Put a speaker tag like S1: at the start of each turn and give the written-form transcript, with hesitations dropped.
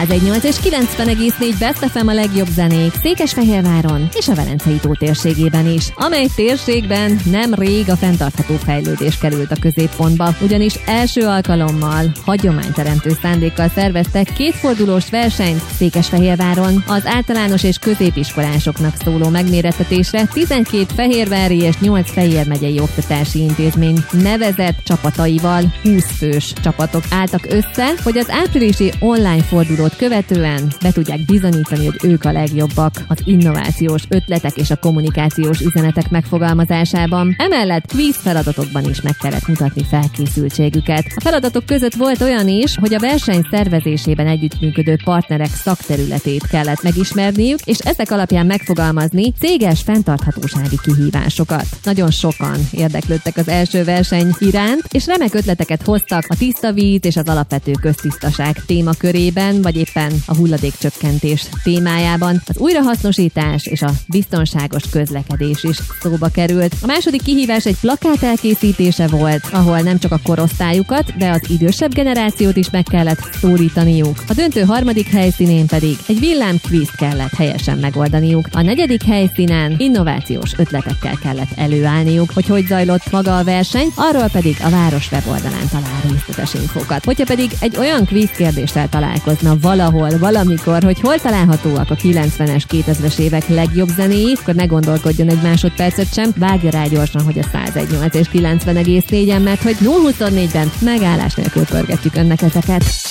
S1: 101.8 és 90,4 Best FM a legjobb zenék Székesfehérváron és a Velencei tó térségében is, amely térségben nem rég a fenntartható fejlődés került a középpontba, ugyanis első alkalommal hagyományteremtő szándékkal szerveztek kétfordulós versenyt Székesfehérváron. Az általános és középiskolásoknak szóló megmérettetésre 12 fehérvári és 8 Fejér megyei oktatási intézmény nevezett csapataival 20 fős csapatok álltak össze, hogy az áprilisi online fordulót követően be tudják bizonyítani, hogy ők a legjobbak az innovációs ötletek és a kommunikációs üzenetek megfogalmazásában. Emellett kvíz feladatokban is meg kellett mutatni felkészültségüket. A feladatok között volt olyan is, hogy a verseny szervezésében együttműködő partnerek szakterületét kellett megismerniük, és ezek alapján megfogalmazni céges fenntarthatósági kihívásokat. Nagyon sokan érdeklődtek az első verseny iránt, és remek ötleteket hoztak a tiszta víz és az alapvető köztisztaság témakörében, vagy éppen a hulladékcsökkentés témájában. Az újrahasznosítás és a biztonságos közlekedés is szóba került. A második kihívás egy plakát elkészítése volt, ahol nem csak a korosztályukat, de az idősebb generációt is meg kellett szólítaniuk. A döntő harmadik helyszínén pedig egy villámkvízt kellett helyesen megoldaniuk. A negyedik helyszínen innovációs ötletekkel kellett előállniuk. Hogy zajlott maga a verseny, arról pedig a város weboldalán talál részletes infókat. Hogyha pedig egy olyan kvíz kérdéssel találkozna valahol, valamikor, hogy hol találhatóak a 90-es, 2000-es évek legjobb zenéi, akkor ne gondolkodjon egy másodpercet sem, vágja rá gyorsan, hogy a 101.8 és 90,4-en, mert hogy 0-24-ben megállás nélkül pörgetjük önnek ezeket.